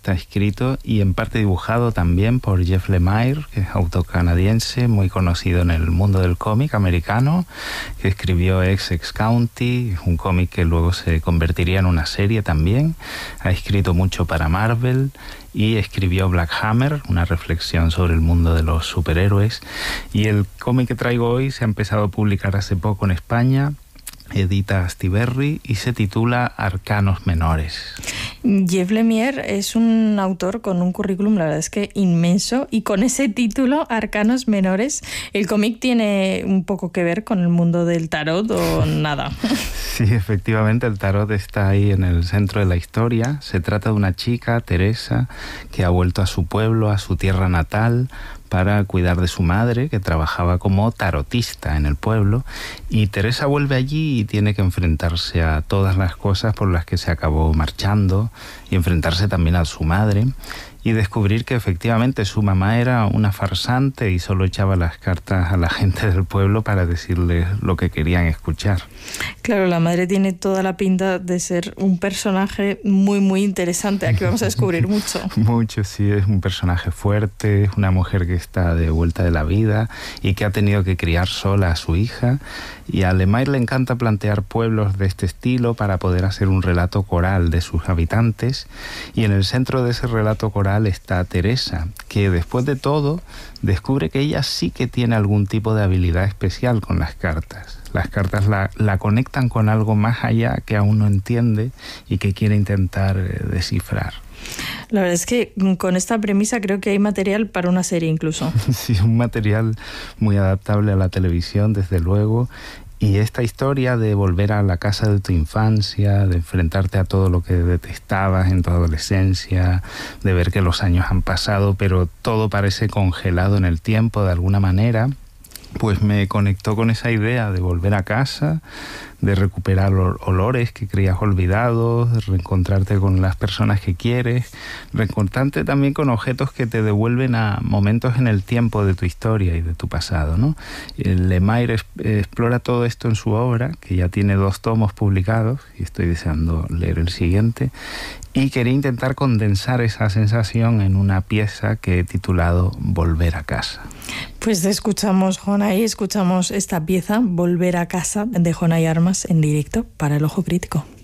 está escrito y en parte dibujado también por Jeff Lemire, que es autor canadiense, muy conocido en el mundo del cómic americano, que escribió Essex County, un cómic que luego se convertiría en una serie también. Ha escrito mucho para Marvel y escribió Black Hammer, una reflexión sobre el mundo de los superhéroes. Y el cómic que traigo hoy se ha empezado a publicar hace poco en España, edita Astiberri y se titula Arcanos Menores. Jeff Lemire es un autor con un currículum, la verdad es que inmenso, y con ese título, Arcanos Menores, ¿el cómic tiene un poco que ver con el mundo del tarot o nada? Sí, efectivamente, el tarot está ahí en el centro de la historia. Se trata de una chica, Teresa, que ha vuelto a su pueblo, a su tierra natal, para cuidar de su madre, que trabajaba como tarotista en el pueblo, y Teresa vuelve allí y tiene que enfrentarse a todas las cosas por las que se acabó marchando, y enfrentarse también a su madre, y descubrir que efectivamente su mamá era una farsante y solo echaba las cartas a la gente del pueblo para decirles lo que querían escuchar. Claro, la madre tiene toda la pinta de ser un personaje muy, muy interesante. Aquí vamos a descubrir mucho. Mucho, sí, es un personaje fuerte, es una mujer que está de vuelta de la vida y que ha tenido que criar sola a su hija. Y a Lemire le encanta plantear pueblos de este estilo para poder hacer un relato coral de sus habitantes. Y en el centro de ese relato coral está Teresa, que después de todo descubre que ella sí que tiene algún tipo de habilidad especial con las cartas. Las cartas la conectan con algo más allá que aún no entiende y que quiere intentar descifrar. La verdad es que con esta premisa creo que hay material para una serie incluso. Sí, un material muy adaptable a la televisión, desde luego. Y esta historia de volver a la casa de tu infancia, de enfrentarte a todo lo que detestabas en tu adolescencia, de ver que los años han pasado, pero todo parece congelado en el tiempo de alguna manera, pues me conectó con esa idea de volver a casa, de recuperar olores que creías olvidados, de reencontrarte con las personas que quieres, reencontrarte también con objetos que te devuelven a momentos en el tiempo de tu historia y de tu pasado, ¿no? Lemire explora todo esto en su obra, que ya tiene 2 tomos publicados, y estoy deseando leer el siguiente, y quería intentar condensar esa sensación en una pieza que he titulado Volver a casa. Pues escuchamos, Jonay, escuchamos esta pieza, Volver a casa, de Jonay Armas, en directo para El Ojo Crítico.